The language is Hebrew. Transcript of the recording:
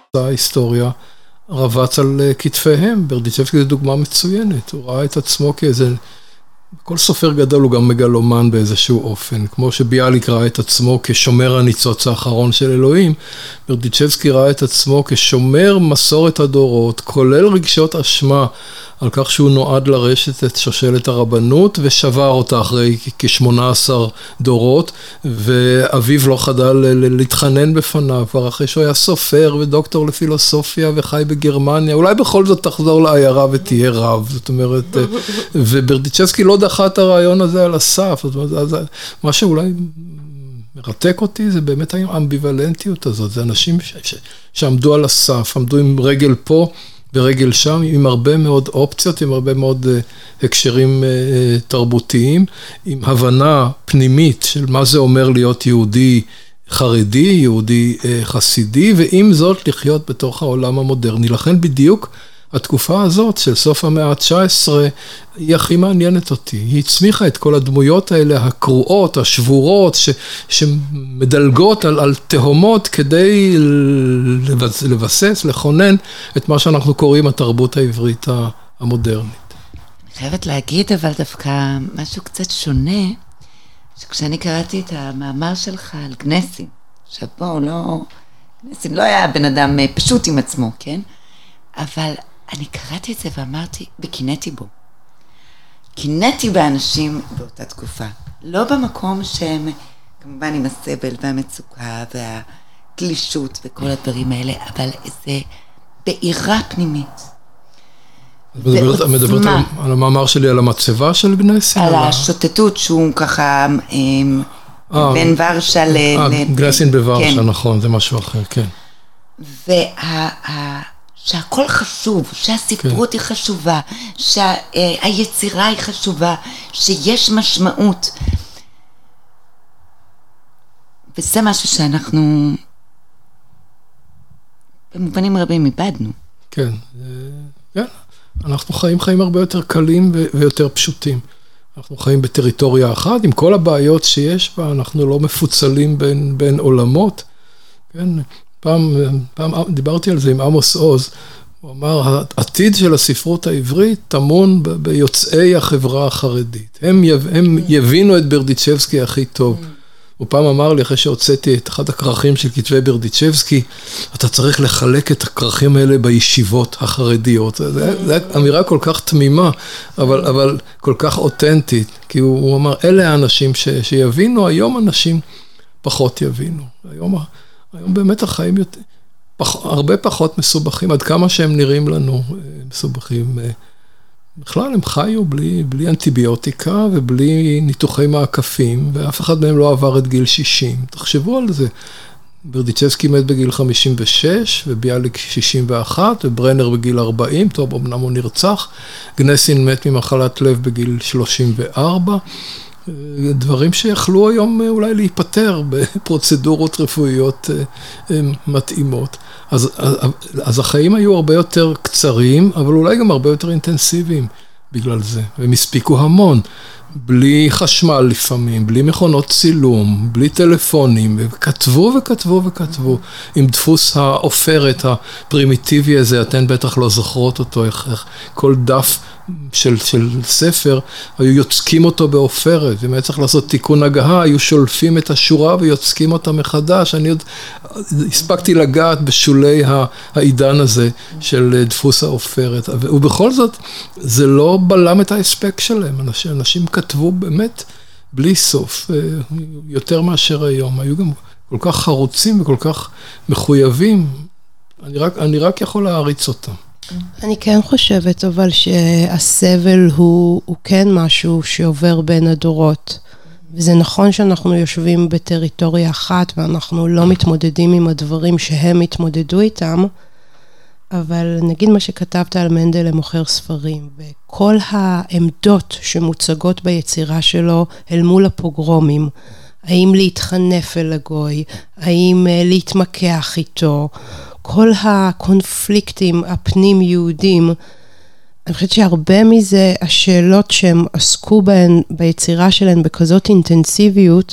ההיסטוריה רבץ על כתפיהם. ברדיצ'בסקי זו דוגמה מצוינת, הוא ראה את עצמו כאיזה, כל סופר גדול הוא גם מגלומן באיזשהו אופן, כמו שביאליק ראה את עצמו כשומר הניצוץ האחרון של אלוהים, ברדיצ'בסקי ראה את עצמו כשומר מסורת הדורות, כולל רגשות אשמה על כך שהוא נועד לרשת את שושלת הרבנות, ושבר אותה אחרי כ-18 דורות, ואביו לא חדל להתחנן בפניו, כבר אחרי שהוא היה סופר ודוקטור לפילוסופיה וחי בגרמניה, אולי בכל זאת תחזור לעיירה ותהיה רב, זאת אומרת, וברדיצ'בסקי לא דחה את הרעיון הזה על הסף, זאת אומרת, מה שאולי מרתק אותי זה באמת האמביוולנטיות הזאת, זה אנשים שעמדו על הסף, עמדו עם רגל פה, ברגל שם, עם הרבה מאוד אופציות, עם הרבה מאוד הקשרים תרבותיים, עם הבנה פנימית של מה זה אומר להיות יהודי חרדי, יהודי חסידי, ועם זאת לחיות בתוך העולם המודרני. לכן בדיוק התקופה הזאת של סוף המאה ה-19 היא הכי מעניינת אותי. היא הצמיחה את כל הדמויות האלה, הקרועות, השבורות, שמדלגות על תהומות כדי לבסס, לכונן את מה שאנחנו קוראים התרבות העברית המודרנית. אני חייבת להגיד אבל דווקא משהו קצת שונה, שכשאני קראתי את המאמר שלך על גנסין, שבו גנסין לא היה בן אדם פשוט עם עצמו, כן? אבל אני קראתי את זה ואמרתי, וקינאתי בו. קינאתי באנשים באותה תקופה. לא במקום שהם, כמובן עם הסבל והמצוקה והגלישות וכל הדברים האלה, אבל איזה בעירה פנימית. את מדברת על המאמר שלי, על המצבה של גנסין? על השוטטות שהוא ככה בין ורשה גנסין בוורשה, נכון, זה משהו אחר, כן. שהכל חשוב, שהספרות היא חשובה, שהיצירה היא חשובה, שיש משמעות. וזה משהו שאנחנו במובנים רבים איבדנו. כן, אנחנו חיים הרבה יותר קלים ויותר פשוטים. אנחנו חיים בטריטוריה אחת, עם כל הבעיות שיש בה, אנחנו לא מפוצלים בין עולמות. כן, פעם דיברתי על זה עם עמוס עוז, הוא אמר, העתיד של הספרות העברית טמון ביוצאי החברה החרדית. הם יבינו את ברדיצ'בסקי הכי טוב. הוא פעם אמר לי, אחרי שהוצאתי את אחד הכרכים של כתבי ברדיצ'בסקי, אתה צריך לחלק את הכרכים האלה בישיבות החרדיות. זו אמירה כל כך תמימה, אבל כל כך אותנטית. כי הוא אמר, אלה האנשים שיבינו, היום אנשים פחות יבינו. היום באמת החיים הרבה פחות מסובכים, עד כמה שהם נראים לנו מסובכים. בכלל הם חיו בלי אנטיביוטיקה ובלי ניתוחי מעקפים, ואף אחד מהם לא עבר את גיל 60. תחשבו על זה. ברדיצ'בסקי מת בגיל 56, וביאליק 61, וברנר בגיל 40, טוב, אמנם הוא נרצח. גנסין מת ממחלת לב בגיל 34. דברים שיכלו היום אולי להיפטר בפרוצדורות רפואיות מתאימות. אז החיים היו הרבה יותר קצרים, אבל אולי גם הרבה יותר אינטנסיביים בגלל זה. והם הספיקו המון, בלי חשמל לפעמים, בלי מכונות צילום, בלי טלפונים, וכתבו וכתבו וכתבו. עם דפוס העופרת הפרימיטיבי הזה, אתן בטח לא זוכרות אותו, איך כל דף של ספר, היו יוצקים אותו בעופרת, ואם היה צריך לעשות תיקון הגהה, היו שולפים את השורה ויוצקים אותה מחדש. אני עוד הספקתי לגעת בשולי העידן הזה של דפוס העופרת, ובכל זאת, זה לא בלם את האספקט שלהם. אנשים כתבו באמת בלי סוף, יותר מאשר היום. היו גם כל כך חרוצים וכל כך מחויבים, אני רק יכול להריץ אותם. אני כן חושבת, אבל שהסבל הוא כן משהו שעובר בין הדורות. וזה נכון שאנחנו יושבים בטריטוריה אחת, ואנחנו לא מתמודדים עם הדברים שהם התמודדו איתם, אבל נגיד מה שכתבת על מנדל למוכר ספרים, וכל העמדות שמוצגות ביצירה שלו אל מול הפוגרומים, האם להתחנף אל הגוי, האם להתמקח איתו, כל הקונפליקטים הפנים יהודים, אני חושבת שהרבה מזה, השאלות שהם עסקו בהן, ביצירה שלהן בכזאת אינטנסיביות,